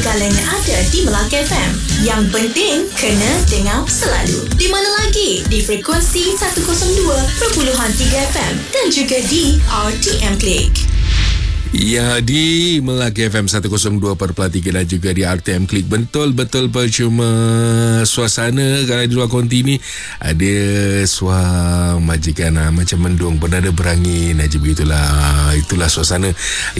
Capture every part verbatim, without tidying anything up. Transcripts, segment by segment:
Segalanya ada di Melaka F M. Yang penting kena dengar selalu. Di mana lagi? Di frekuensi seratus dua perpuluhan tiga F M dan juga di R T M Click. Ya, di Melaka F M seratus dua perpuluhan tiga dan juga di R T M Click. Betul-betul percuma suasana kalau di luar konti ni ada suara majikan ah, macam mendung, bernada berangin aja begitulah. Itulah suasana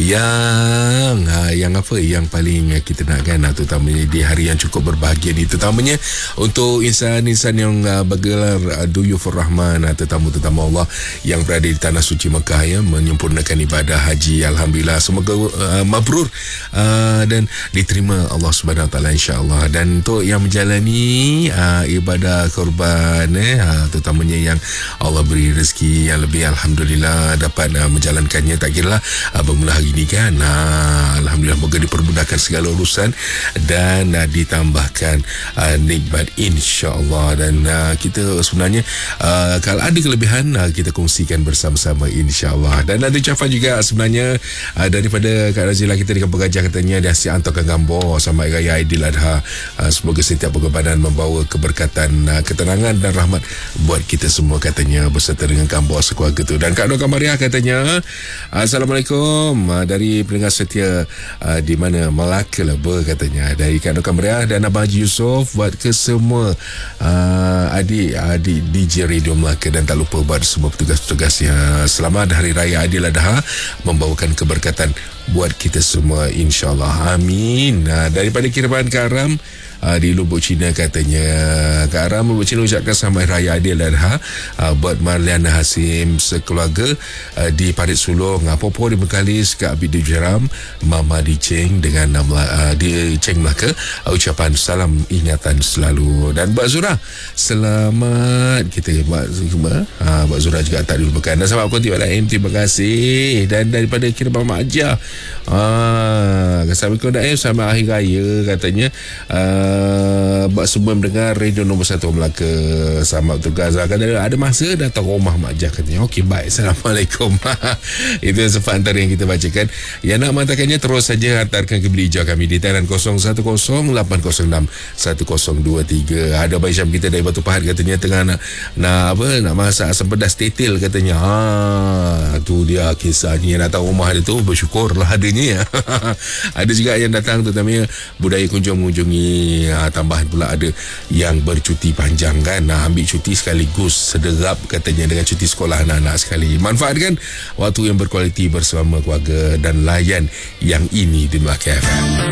yang ah, yang apa yang paling kita nakkan, ah, terutamanya di hari yang cukup berbahagia ni, terutamanya untuk insan-insan yang ah, bergelar ah, Duyufur Rahman, ah, tetamu-tetamu Allah yang berada di tanah suci Mekah, ya, menyempurnakan ibadah haji. Alhamdulillah, semoga uh, mabrur uh, dan diterima Allah Subhanahu Wa Taala, insya-Allah. Dan untuk yang menjalani uh, ibadah korban, eh uh, terutamanya yang Allah beri rezeki yang lebih, alhamdulillah dapat uh, menjalankannya, tak kiralah uh, bermula hari ini kan, uh, alhamdulillah, moga dipermudahkan segala urusan dan uh, ditambahkan uh, nikmat, insya-Allah. Dan uh, kita sebenarnya uh, kalau ada kelebihan uh, kita kongsikan bersama-sama, insya-Allah. Dan ada ucapan juga sebenarnya Uh, daripada Kak Razila kita di Kampung Gajah, katanya dia asyik hantarkan gambar Selamat Raya Aidiladha. Uh, semoga setiap perkembangan membawa keberkatan, uh, ketenangan dan rahmat buat kita semua, katanya, beserta dengan gambar sekeluarga tu. Dan Kak Nur Kamariah katanya, Assalamualaikum, uh, dari pendengar setia uh, di mana Melaka lah ber, katanya, dari Kak Nur Kamariah dan Abang Haji Yusof buat ke semua uh, adik-adik D J Radio Melaka, dan tak lupa buat semua petugas-petugasnya. Selamat Hari Raya Aidiladha, membawakan keberkatan buat kita semua, insya-Allah. Amin. Nah, daripada kiriman Kak Aram uh, di Lubuk Cina, katanya, Kak Aram Lubuk Cina ucapkan Selamat Raya Aidiladha uh, buat Marliana Hasim sekeluarga uh, di Parit Sulong, uh, Popo di Bengkalis, Kak Abid di Jeram, Mama di Ceng dengan uh, di Ceng Melaka, uh, ucapan salam ingatan selalu. Dan Mbak Zura, selamat kita Mbak Zura, uh, Mbak Zura juga tak dilupakan. Dan sahabat konti pada M, terima kasih. Dan daripada kiriman Mak Ajah, Ah, Assalamualaikum Daim, selamat Hari Raya, katanya, uh, buat semua mendengar radio nombor satu Melaka. Selamat bertugas. Katanya ada masa datang rumah Mak Jah, katanya. Okey, baik. Assalamualaikum. Itu sempat antara yang kita bacakan. Yang nak mengatakannya terus saja hantarkan ke bilik hijau kami di talian kosong satu kosong lapan kosong enam satu kosong dua tiga. Ada Abang Syam kita dari Batu Pahat, katanya tengah nak, nak apa nak masak asam pedas tetel, katanya. Ha, tu dia kisahnya. Nak tahu rumah dia tu, bersyukurlah adanya, ya. Ada juga yang datang, terutamanya budaya kunjung mengunjungi, ha, tambahan pula ada yang bercuti panjang kan, nah, ambil cuti sekaligus sederap, katanya, dengan cuti sekolah anak-anak sekali. Manfaatkan waktu yang berkualiti bersama keluarga dan layan yang ini di Melaka F M.